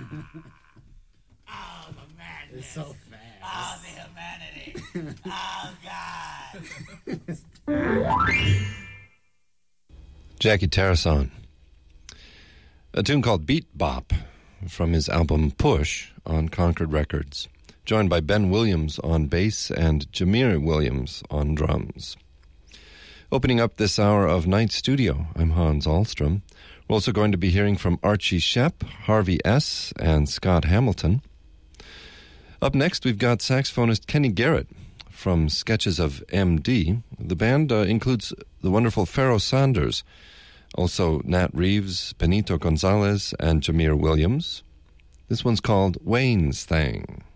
Oh, the madness. It's so fast. Oh, the humanity. Oh, God. Jackie Tarrason. A tune called Beat Bop from his album Push on Concord Records, joined by Ben Williams on bass and Jameer Williams on drums. Opening up this hour of Night Studio, I'm Hans Ahlstrom. We're also going to be hearing from Archie Shepp, Harvey S., and Scott Hamilton. Up next, we've got saxophonist Kenny Garrett from Sketches of M.D. The band includes the wonderful Pharoah Sanders, also Nat Reeves, Benito Gonzalez, and Jameer Williams. This one's called Wayne's Thing.